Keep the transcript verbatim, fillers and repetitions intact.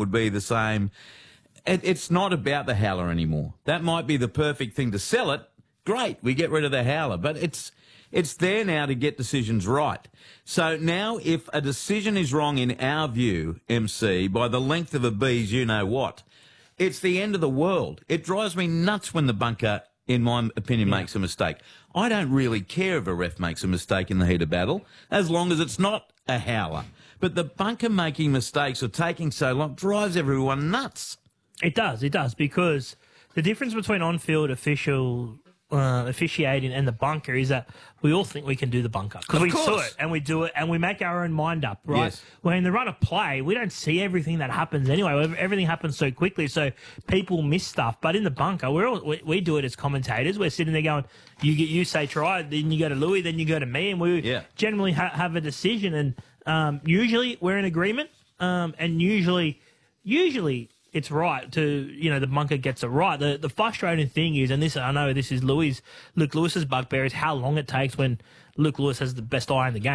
would be the same. It, it's not about the howler anymore. That might be the perfect thing to sell it. Great, we get rid of the howler, but it's it's there now to get decisions right. So now if a decision is wrong in our view, M C, by the length of a bee's you-know-what, it's the end of the world. It drives me nuts when the bunker, in my opinion, yeah. makes a mistake. I don't really care if a ref makes a mistake in the heat of battle, as long as it's not a howler. But the bunker making mistakes or taking so long drives everyone nuts. It does, it does, because the difference between on-field official uh, officiating and the bunker is that we all think we can do the bunker. Because we saw it, and we do it, and we make our own mind up, right? Yes. When in the run of play, we don't see everything that happens anyway. Everything happens so quickly, so people miss stuff. But in the bunker, we're all, we, we do it as commentators. We're sitting there going, you get you say try, then you go to Louis, then you go to me, and we yeah. generally ha have a decision. And um, usually we're in agreement, um, and usually, usually... it's right to, you know, the bunker gets it right. The the frustrating thing is, and this I know this is Louis, Luke Lewis's bugbear, is how long it takes when Luke Lewis has the best eye in the game.